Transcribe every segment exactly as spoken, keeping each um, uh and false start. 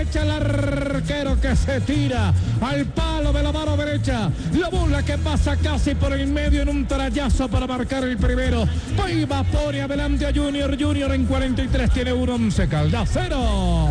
El arquero que se tira al palo de la mano derecha. La bola que pasa casi por el medio en un trayazo para marcar el primero. Paiva pone adelante a Junior. Junior en cuarenta y tres tiene uno, Once Caldas cero.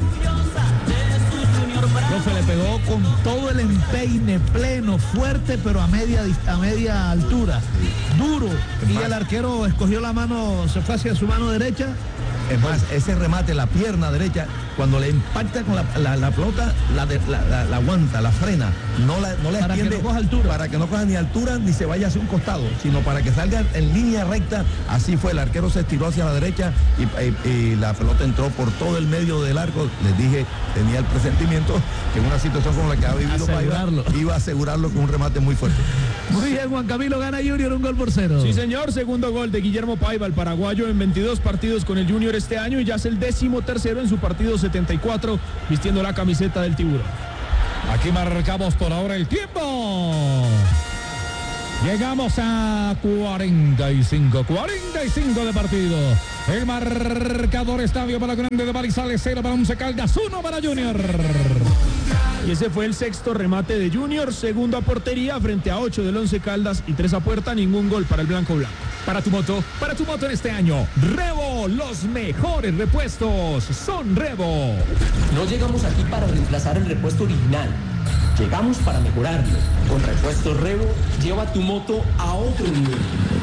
Profe, le pegó con todo el empeine, pleno, fuerte, pero a media, a media altura. Duro. Y el arquero escogió la mano, se fue hacia su mano derecha. Es más, ese remate, la pierna derecha, cuando le impacta con la, la, la pelota, la, de, la, la, la aguanta, la frena, no la, no la para extiende, que no coja altura. Para que no coja ni altura ni se vaya hacia un costado, sino para que salga en línea recta. Así fue, el arquero se estiró hacia la derecha y, y, y la pelota entró por todo el medio del arco. Les dije, tenía el presentimiento que en una situación como la que ha vivido Paiva, iba a asegurarlo con un remate muy fuerte. Muy bien, Juan Camilo, gana Junior un gol por cero. Sí, señor, segundo gol de Guillermo Paiva, el paraguayo, en veintidós partidos con el Junior este año, y ya es el décimo tercero en su partido setenta y cuatro, vistiendo la camiseta del Tiburón. Aquí marcamos por ahora el tiempo. Llegamos a cuarenta y cinco, cuarenta y cinco de partido. El marcador estadio para Grande de Marizales, cero para Once Caldas, uno para Junior. Y ese fue el sexto remate de Junior, segundo a portería frente a ocho del Once Caldas y tres a puerta, ningún gol para el blanco blanco. Para tu moto, para tu moto en este año, Revo, los mejores repuestos son Revo. No llegamos aquí para reemplazar el repuesto original, llegamos para mejorarlo. Con repuestos Revo, lleva tu moto a otro nivel.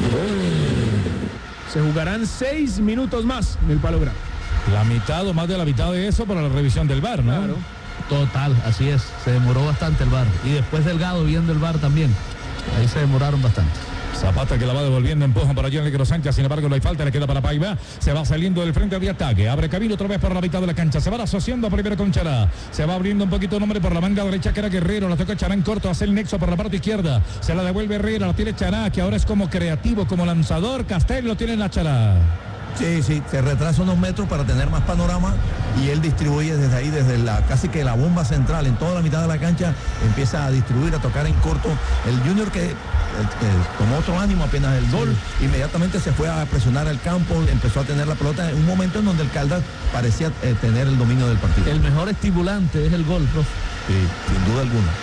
Se jugarán seis minutos más en el Palo Grande. La mitad o más de la mitad de eso para la revisión del V A R, ¿no? Claro. Total, así es. Se demoró bastante el V A R. Y después Delgado viendo el V A R también. Ahí se demoraron bastante. Zapata que la va devolviendo, empujan para allá el Negro Sánchez, sin embargo no hay falta, le queda para Paiva, se va saliendo del frente de ataque, abre camino otra vez por la mitad de la cancha, se va asociando primero con Chará, se va abriendo un poquito el nombre por la manga derecha que era Guerrero, la toca Chará en corto, hace el nexo por la parte izquierda, se la devuelve Herrera, la tiene Chará, que ahora es como creativo, como lanzador, Castel lo tiene en la Chará. Sí, sí, se retrasa unos metros para tener más panorama y él distribuye desde ahí, desde la casi que la bomba central, en toda la mitad de la cancha, empieza a distribuir, a tocar en corto. El Junior que eh, eh, tomó otro ánimo apenas el gol, sí. Inmediatamente se fue a presionar el campo, empezó a tener la pelota en un momento en donde el Caldas parecía eh, tener el dominio del partido. El mejor estimulante es el gol, profe. Sí, sin duda alguna.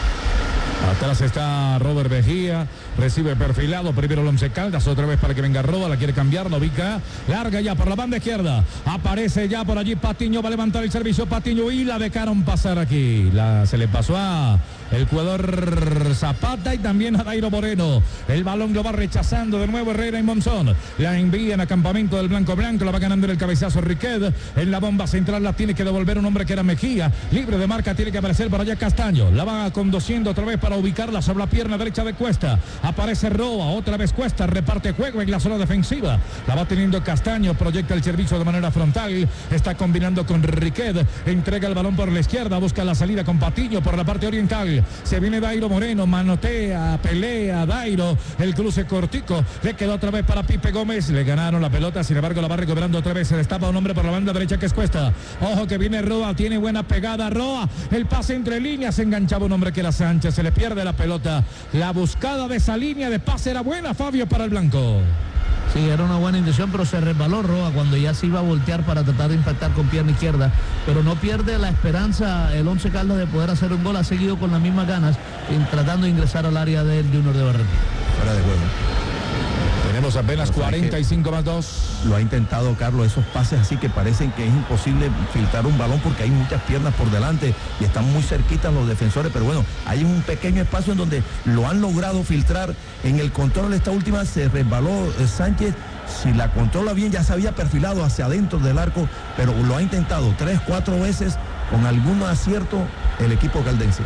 Atrás está Robert Vejía, recibe perfilado, primero el Once Caldas, otra vez para que venga Roa, la quiere cambiar, lo ubica, larga ya por la banda izquierda, aparece ya por allí Patiño, va a levantar el servicio Patiño y la dejaron pasar aquí, la, se le pasó a el jugador Zapata y también a Dairo Moreno, el balón lo va rechazando de nuevo Herrera y Monzón, la envían a campamento del Blanco Blanco, la va ganando en el cabezazo Riquet, en la bomba central la tiene que devolver un hombre que era Mejía, libre de marca, tiene que aparecer por allá Castaño, la va conduciendo otra vez para ubicarla sobre la pierna derecha de Cuesta, aparece Roa, otra vez Cuesta, reparte juego en la zona defensiva, la va teniendo Castaño, proyecta el servicio de manera frontal, está combinando con Riquet, entrega el balón por la izquierda, busca la salida con Patiño por la parte oriental, se viene Dairo Moreno, manotea, pelea Dairo, el cruce cortico, le quedó otra vez para Pipe Gómez, le ganaron la pelota, sin embargo la va recuperando otra vez, se destapa un hombre por la banda derecha que es Cuesta, ojo que viene Roa, tiene buena pegada Roa, el pase entre líneas, se enganchaba un hombre que era Sánchez, se le pierde la pelota, la buscada de esa línea de pase era buena, Fabio, para el blanco. Sí, era una buena intención, pero se resbaló Roa cuando ya se iba a voltear para tratar de impactar con pierna izquierda, pero no pierde la esperanza el Once Caldas de poder hacer un gol, ha seguido con las mismas ganas, tratando de ingresar al área del Junior de Barranquilla. Fuera de juego. Tenemos apenas cuarenta y cinco más dos. Lo ha intentado Carlos, esos pases así que parecen que es imposible filtrar un balón porque hay muchas piernas por delante y están muy cerquitas los defensores, pero bueno, hay un pequeño espacio en donde lo han logrado filtrar. En el control esta última se resbaló eh, Sánchez, si la controla bien ya se había perfilado hacia adentro del arco, pero lo ha intentado tres, cuatro veces con algún acierto el equipo caldense.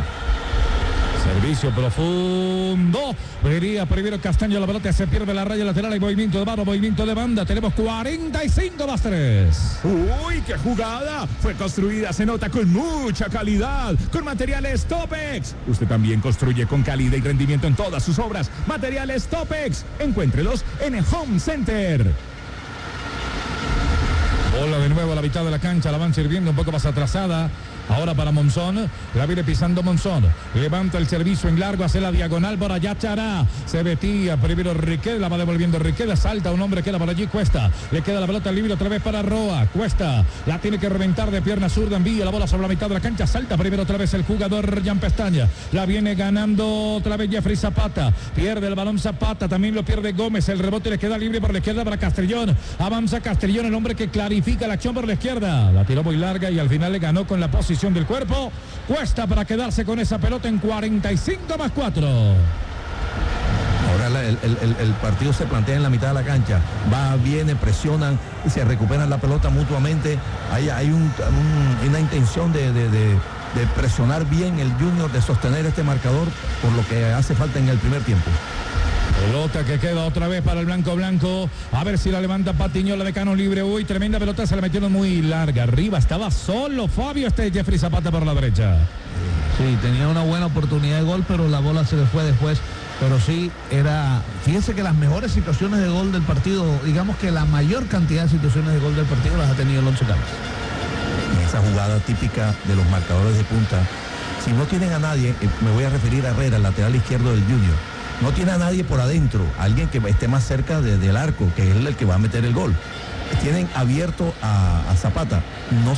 Servicio profundo. Vería primero Castaño, la pelota se pierde la raya lateral. Hay movimiento de mano, movimiento de banda. Tenemos cuarenta y cinco más tres. Uy, qué jugada. Fue construida, se nota, con mucha calidad, con materiales Topex. Usted también construye con calidad y rendimiento en todas sus obras. Materiales Topex. Encuéntrelos en el Home Center. Bola de nuevo a la mitad de la cancha, la van sirviendo un poco más atrasada. Ahora para Monzón. La viene pisando Monzón. Levanta el servicio en largo. Hace la diagonal por allá Chará. Se metía primero Riquelme. La va devolviendo Riquelme. Salta un hombre. Queda por allí Cuesta. Le queda la pelota libre otra vez para Roa. Cuesta. La tiene que reventar de pierna zurda. Envía la bola sobre la mitad de la cancha. Salta primero otra vez el jugador Jan Pestaña. La viene ganando otra vez Jeffrey Zapata. Pierde el balón Zapata. También lo pierde Gómez. El rebote le queda libre por la izquierda para Castellón. Avanza Castellón, el hombre que clarifica la acción por la izquierda. La tiró muy larga y al final le ganó con la posición del cuerpo. Cuesta para quedarse con esa pelota en cuarenta y cinco más cuatro. Ahora la, el, el, el partido se plantea en la mitad de la cancha. Va, viene, presionan y se recuperan la pelota mutuamente. Hay, hay un, un, una intención de, de, de, de presionar bien el Junior, de sostener este marcador por lo que hace falta en el primer tiempo. Pelota que queda otra vez para el blanco blanco. A ver si la levanta Patiño, la de Cano libre. Uy, tremenda pelota, se la metieron muy larga. Arriba estaba solo Fabio, este Jeffrey Zapata por la derecha. Sí, tenía una buena oportunidad de gol, pero la bola se le fue después. Pero sí, era... Fíjense que las mejores situaciones de gol del partido, digamos que la mayor cantidad de situaciones de gol del partido las ha tenido el Once Caldas. Esa jugada típica de los marcadores de punta. Si no tienen a nadie, me voy a referir a Herrera, el lateral izquierdo del Junior. No tiene a nadie por adentro, alguien que esté más cerca de, del arco, que es el que va a meter el gol. Tienen abierto a, a Zapata. No